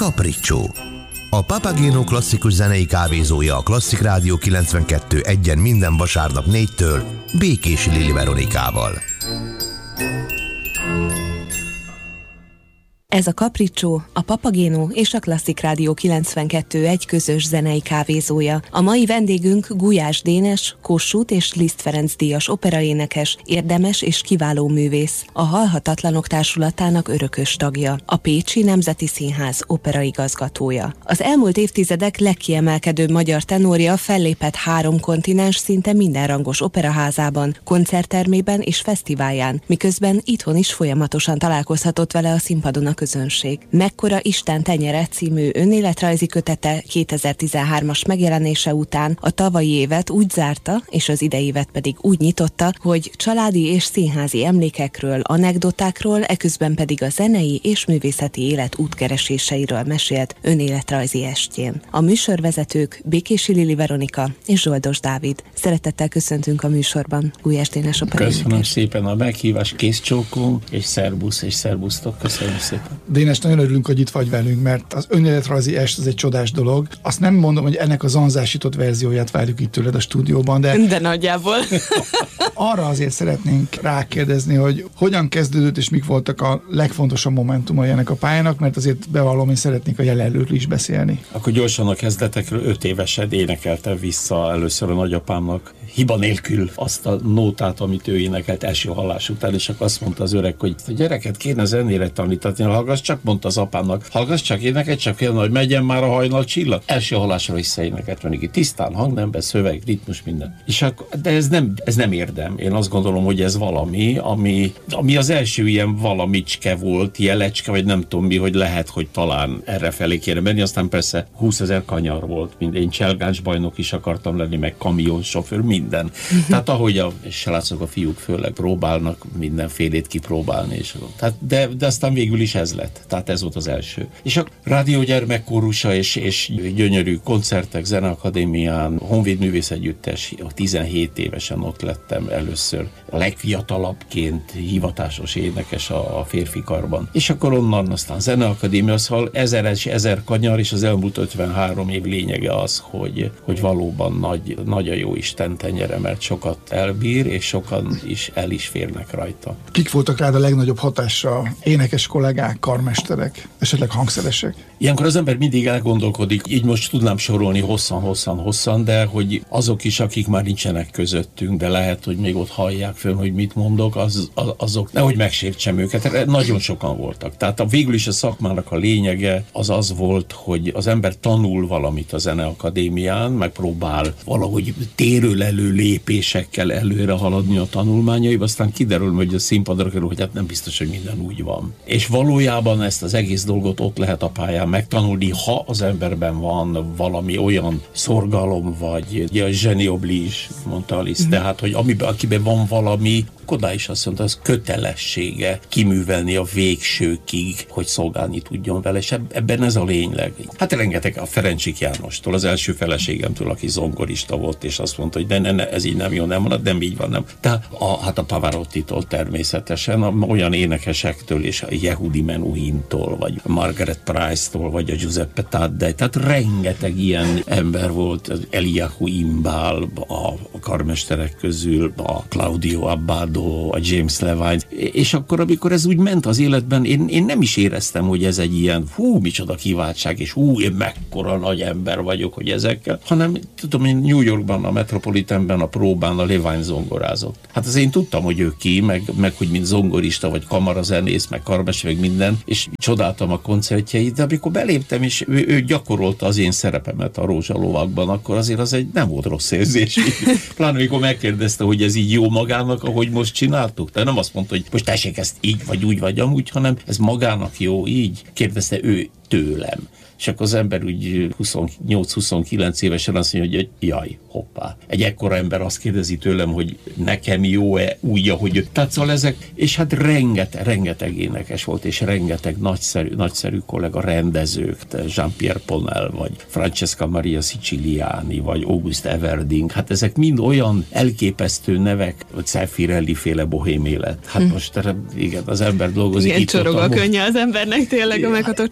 Capriccio. A Papageno klasszikus zenei kávézója a Klasszik Rádió 92.1-en minden vasárnap 4-től Békési Lili Veronikával. Ez a Capriccio, a Papageno és a Klasszik Rádió 92.1 közös zenei kávézója. A mai vendégünk Gulyás Dénes, Kossuth és Liszt Ferenc díjas operaénekes, érdemes és kiváló művész, a Halhatatlanok Társulatának örökös tagja, a Pécsi Nemzeti Színház operaigazgatója. Az elmúlt évtizedek legkiemelkedőbb magyar tenorja fellépett 3 kontinens szinte mindenrangos operaházában, koncerttermében és fesztiválján, miközben itthon is folyamatosan találkozhatott vele a színpadon a közönség. Mekkora Isten tenyere című önéletrajzi kötete 2013-as megjelenése után a tavalyi évet úgy zárta, és az idei évet pedig úgy nyitotta, hogy családi és színházi emlékekről, anekdotákról, eközben pedig a zenei és művészeti élet útkereséseiről mesélt önéletrajzi estjén. A műsorvezetők Békési Lili Veronika és Zsoldos Dávid. Szeretettel köszöntünk a műsorban Gulyás Dénes operaénekes. Köszönöm szépen a meghívás, készcsókom, és szerbusz, és szerbusztok. Köszönöm szépen. Dénes, nagyon örülünk, hogy itt vagy velünk, mert az önéletrajzi est az egy csodás dolog. Azt nem mondom, hogy ennek a zanzásított verzióját várjuk itt tőled a stúdióban, de nagyjából. Arra azért szeretnénk rákérdezni, hogy hogyan kezdődött, és mik voltak a legfontosabb momentumai ennek a pályának, mert azért bevallom, én szeretnék a jelenről is beszélni. Akkor gyorsan a kezdetekről 5 évesen énekeltem vissza először a nagyapámnak hiba nélkül azt a nótát, amit ő énekelt első hallás után, és akkor azt mondta az öreg, hogy a gyereket kéne zenére tanítani, hallgass csak, mondta az apámnak, hallgass csak, énekelt csak kéne, hogy megyen már a hajnal csillag. Első hallásra visszaénekelt van, tisztán, hangnemben, szöveg, ritmus, minden. És akkor, de ez nem érdem. Én azt gondolom, hogy ez valami, ami az első ilyen valamicske volt, jelecske, vagy nem tudom mi, hogy lehet, hogy talán erre felé kéne menni, aztán persze 20 000 kanyar volt, én cselgáns bajnok is akartam lenni, meg kamionsofőr, minden. Tehát ahogy a srácok, a fiúk főleg próbálnak mindenfélét kipróbálni, és de aztán végül is ez lett. Tehát ez volt az első. És a Rádió gyermekkórusa és gyönyörű koncertek, Zeneakadémián, Honvéd Művészegyüttes, 17 évesen ott lettem először. A legfiatalabbként hivatásos énekes a férfi karban. És akkor onnan aztán Zeneakadémia, szóval 1000 kanyar, és az elmúlt 53 év lényege az, hogy valóban nagy a jó Isten tenyere, mert sokat elbír, és sokan is el is férnek rajta. Kik voltak rád a legnagyobb hatásra? Énekes kollégák, karmesterek, esetleg hangszeresek? Ilyenkor az ember mindig elgondolkodik, így most tudnám sorolni hosszan, de hogy azok is, akik már nincsenek közöttünk, de lehet, hogy még ott hallják föl, hogy mit mondok, azok, nehogy megsértsem őket, nagyon sokan voltak. Tehát végül is a szakmának a lényege az volt, hogy az ember tanul valamit a Zeneakadémián, megpróbál valahogy térőlelő lépésekkel előre haladni a tanulmányaiba, aztán kiderül, hogy a színpadra kerül, hogy hát nem biztos, hogy minden úgy van. És valójában ezt az egész dolgot ott lehet a pályán megtanulni, ha az emberben van valami olyan szorgalom, vagy a génie oblige, mondta Alice, tehát, hogy akiben van valami, Kodály is azt mondta, az kötelessége kiművelni a végsőkig, hogy szolgálni tudjon vele, és ebben ez a lényeg. Hát rengeteg a Ferencsik Jánostól, az első feleségemtől, aki zongorista volt, és azt mondta, hogy ne, ez így nem jó, nem marad, nem így van, nem. Tehát a Pavarottitól természetesen, olyan énekesektől, és a Yehudi Menuhintól, vagy Margaret Price-tól, vagy a Giuseppe Taddei, tehát rengeteg ilyen ember volt, Eliyahu Imbal, a karmesterek közül, a Claudio Abbado, a James Levine, és akkor, amikor ez úgy ment az életben, én nem is éreztem, hogy ez egy ilyen micsoda kiváltság, és én mekkora nagy ember vagyok, hogy ezekkel, hanem tudom, én New Yorkban, a Metropolitanben a próbán a Levine zongorázott. Hát az én tudtam, hogy ő ki, meg hogy mint zongorista, vagy kamarazenész, meg karmester, meg minden, és csodáltam a koncertjeit, de amikor beléptem, és ő gyakorolta az én szerepemet a Rózsalovakban, akkor azért az nem volt rossz érzés. Pláne, amikor megkérdezte, hogy ez így jó magának, ahogy most csináltuk. Tehát nem azt mondta, hogy most tessék ezt így, vagy úgy, vagy amúgy, hanem ez magának jó, így kérdezte ő tőlem. És akkor az ember úgy 28-29 évesen azt mondja, hogy jaj, hoppá. Egy ekkora ember azt kérdezi tőlem, hogy nekem jó-e úgy, ahogy... Tehát szóval ezek, és hát rengeteg énekes volt, és rengeteg nagyszerű kollega, rendezők, Jean-Pierre Ponel, vagy Francesca Maria Siciliani, vagy August Everding, hát ezek mind olyan elképesztő nevek, vagy Zeffirelli féle bohém élet. Hát most igen, az ember dolgozik. Igen, csorog a könnye az embernek tényleg a meghatottságtól.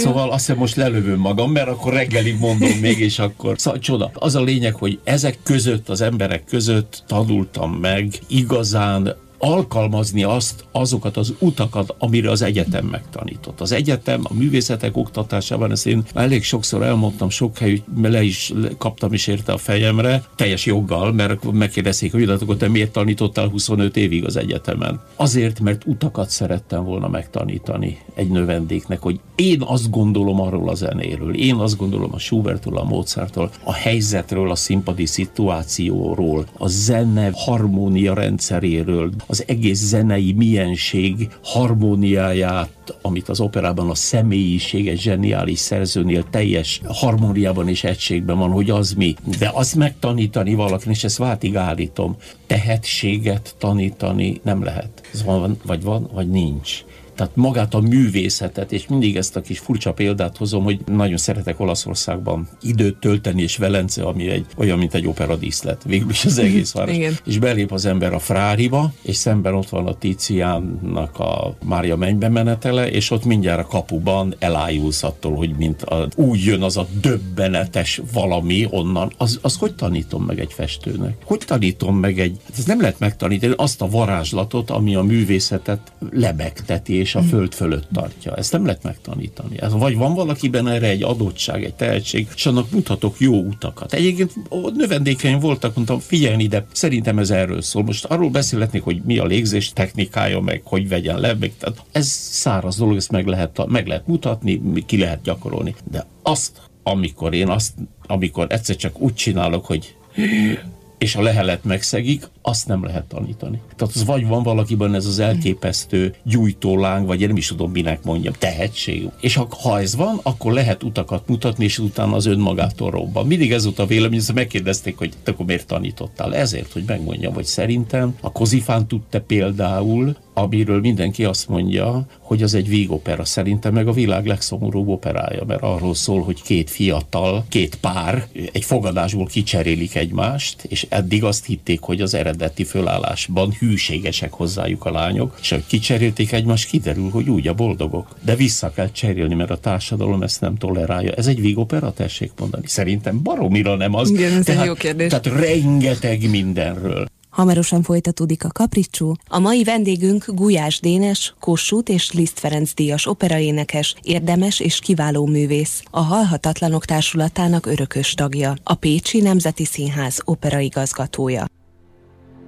Szóval azt hiszem most lelövöm magam, mert akkor reggelig mondom még, és akkor... Szóval csoda. Az a lényeg, hogy ezek között, az emberek között tanultam meg igazán alkalmazni azokat az utakat, amire az egyetem megtanított. Az egyetem a művészetek oktatásában, ezt én elég sokszor elmondtam, sok helyütt le is kaptam is érte a fejemre, teljes joggal, mert megkérdezték, hogy akkor te miért tanítottál 25 évig az egyetemen? Azért, mert utakat szerettem volna megtanítani egy növendéknek, hogy én azt gondolom arról a zenéről, én azt gondolom a Schuberttől, a Mozarttól, a helyzetről, a színpadi szituációról, a zene harmónia rendszeréről, az egész zenei milyenség harmóniáját, amit az operában a személyiség egy zseniális szerzőnél teljes harmóniában és egységben van, hogy az mi. De azt megtanítani valakinek, és ezt váltig állítom, tehetséget tanítani nem lehet. Ez van, vagy nincs. Tehát magát a művészetet, és mindig ezt a kis furcsa példát hozom, hogy nagyon szeretek Olaszországban időt tölteni, és Velence, ami olyan, mint egy operadíszlet. Végül is az egész város. És belép az ember a Fráriba, és szemben ott van a Tiziánnak a Mária mennybe menetele, és ott mindjárt a kapuban elájulsz attól, hogy úgy jön az a döbbenetes valami onnan. Az hogy tanítom meg egy festőnek? Hogy tanítom meg ez nem lehet megtanítani azt a varázslatot, ami a művészetet lebegteti, és a föld fölött tartja. Ezt nem lehet megtanítani. Vagy van valakiben erre egy adottság, egy tehetség, és annak mutatok jó utakat. Egyébként növendékeim voltak, mondtam, figyelni ide, szerintem ez erről szól. Most arról beszélhetnék, hogy mi a légzés technikája, meg hogy vegyen le, meg, tehát ez száraz dolog, ezt meg lehet mutatni, ki lehet gyakorolni. De amikor egyszer csak úgy csinálok, hogy és a lehelet megszegik, azt nem lehet tanítani. Tehát az vagy van valakiben ez az elképesztő gyújtóláng, vagy én nem is tudom, minek mondjam, tehetség. És ha ez van, akkor lehet utakat mutatni, és utána az önmagától robban. Mindig ez volt a vélemény, ezt megkérdezték, hogy te akkor miért tanítottál? Ezért, hogy megmondjam, hogy szerintem a Kozifán tudta például, amiről mindenki azt mondja, hogy az egy vígopera. Szerintem meg a világ legszomorúbb operája, mert arról szól, hogy két pár egy fogadásból kicserélik egymást, és eddig azt hitték, hogy az eredeti fölállásban hűségesek hozzájuk a lányok, és ahogy kicserélték egymást, kiderül, hogy úgy a boldogok. De vissza kell cserélni, mert a társadalom ezt nem tolerálja. Ez egy vígopera, tessék mondani. Szerintem baromira nem az. Igen, ez egy jó kérdés. Tehát rengeteg mindenről. Hamarosan folytatódik a Kapricsó. A mai vendégünk Gulyás Dénes, Kossuth és Liszt Ferenc díjas operaénekes, érdemes és kiváló művész, a Halhatatlanok Társulatának örökös tagja, a Pécsi Nemzeti Színház operaigazgatója.